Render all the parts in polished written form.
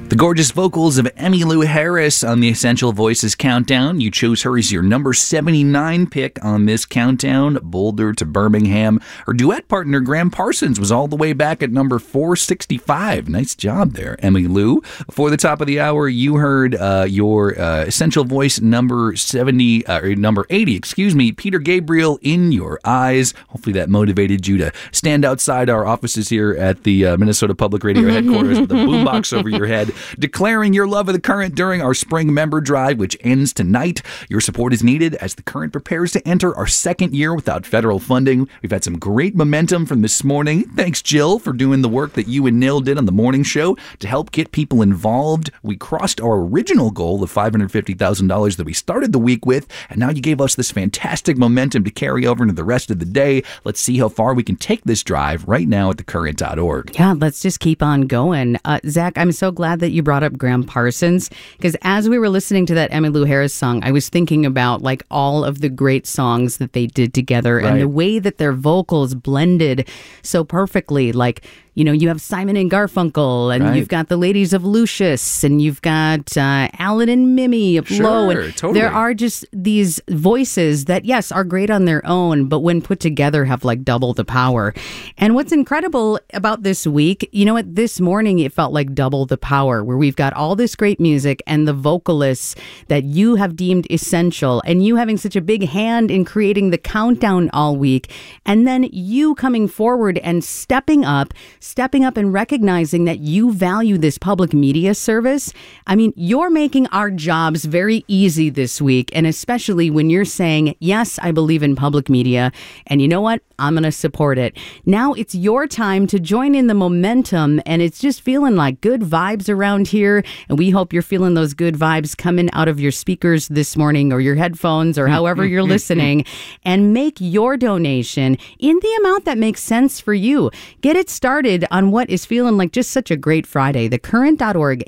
The gorgeous vocals of Emmylou Harris on the Essential Voices Countdown. You chose her as your number 79 pick on this countdown, Boulder to Birmingham. Her duet partner, Graham Parsons, was all the way back at number 465. Nice job there, Emmylou. Before the top of the hour, you heard your Essential Voice number 80, Peter Gabriel, In Your Eyes. Hopefully that motivated you to stand outside our offices here at the Minnesota Public Radio headquarters with a boombox over your head, declaring your love of the Current during our spring member drive, which ends tonight. Your support is needed as the Current prepares to enter our second year without federal funding. We've had some great momentum from this morning. Thanks, Jill, for doing the work that you and Nil did on the morning show to help get people involved. We crossed our original goal of $550,000 that we started the week with, and now you gave us this fantastic momentum to carry over into the rest of the day. Let's see how far we can take this drive right now at thecurrent.org. Yeah, let's just keep on going. Zach, I'm so glad that you brought up Graham Parsons, because as we were listening to that Emmylou Harris song, I was thinking about like all of the great songs that they did together and the way that their vocals blended so perfectly. Like, you know, you have Simon and Garfunkel, and you've got the Ladies of Lucius, and you've got Alan and Mimi of Low. And totally. There are just these voices that, yes, are great on their own, but when put together have like double the power. And what's incredible about this week, you know what, this morning it felt like double the power, where we've got all this great music and the vocalists that you have deemed essential, and you having such a big hand in creating the countdown all week, and then you coming forward and stepping up and recognizing that you value this public media service. I mean, you're making our jobs very easy this week, and especially when you're saying, yes, I believe in public media, and you know what? I'm going to support it. Now it's your time to join in the momentum, and it's just feeling like good vibes around here, and we hope you're feeling those good vibes coming out of your speakers this morning or your headphones or however you're listening, and make your donation in the amount that makes sense for you. Get it started on what is feeling like just such a great Friday. Thecurrent.org,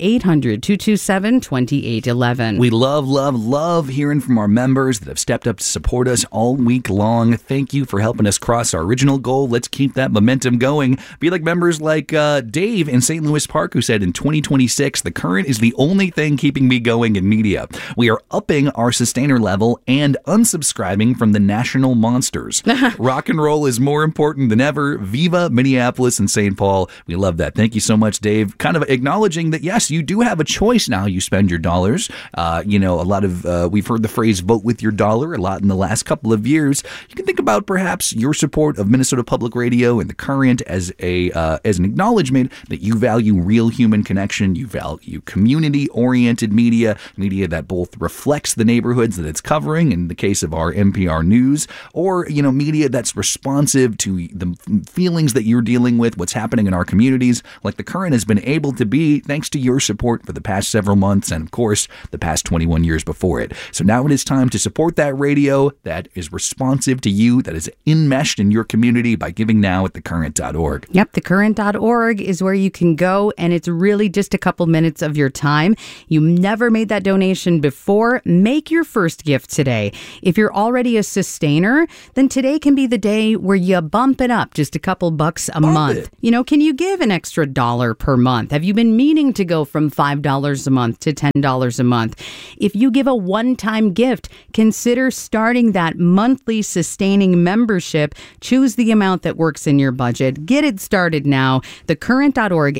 800-227-2811. We love hearing from our members that have stepped up to support us all week long. Thank you for helping us cross our original goal. Let's keep that momentum going. Be like members like Dave in St. Louis Park, who said in 2026, the Current is the only thing keeping me going in media. We are upping our sustainer level and unsubscribing from the national monsters. Rock and roll is more important than ever. Viva Minneapolis and St. Paul. We love that. Thank you so much, Dave. Kind of acknowledging that, yes, you do have a choice now. You spend your dollars. A lot of, we've heard the phrase vote with your dollar a lot in the last couple of years. You can think about perhaps your support of Minnesota Public Radio and the Current as an acknowledgement that you value real human connection. You value community-oriented media that both reflects the neighborhoods that it's covering, in the case of our NPR News, or, media that's responsive to the feelings that you're dealing with, what's happening in our communities, like the Current has been able to be thanks to your support for the past several months and, of course, the past 21 years before it. So now it is time to support that radio that is responsive to you, that is enmeshed in your community, by giving now at thecurrent.org. Yep, thecurrent.org is where you can go, and it's really just a couple minutes of your time. You never made that donation before. Make your first gift today. If you're already a sustainer, then today can be the day where you bump it up just a couple bucks a month. Can you give an extra $1 per month? Have you been meaning to go from $5 a month to $10 a month? If you give a one-time gift, consider starting that monthly sustaining membership. Choose the amount that works in your budget. Get it started now. Thecurrent.org,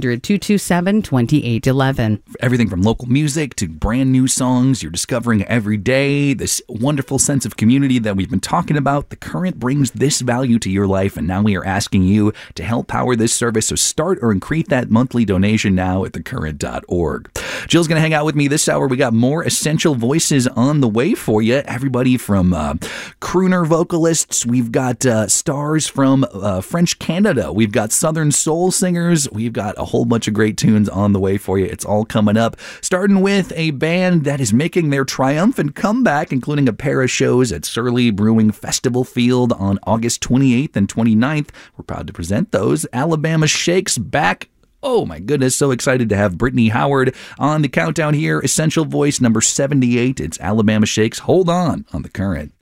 800-227-2811. Everything from local music to brand new songs you're discovering every day. This wonderful sense of community that we've been talking about. The Current brings this value to your life, and now we are asking you to help power this service. So start or increase that monthly donation now at thecurrent.org. Jill's going to hang out with me this hour. We got more Essential Voices on the way for you. Everybody from crooner vocalists. We've got stars from French Canada. We've got Southern soul singers. We've got a whole bunch of great tunes on the way for you. It's all coming up. Starting with a band that is making their triumphant comeback, including a pair of shows at Surly Brewing Festival Field on August 28th and 29th. We're proud to present those. Alabama Shakes back. Oh my goodness, so excited to have Brittany Howard on the countdown here. Essential Voice number 78. It's Alabama Shakes. Hold on the Current.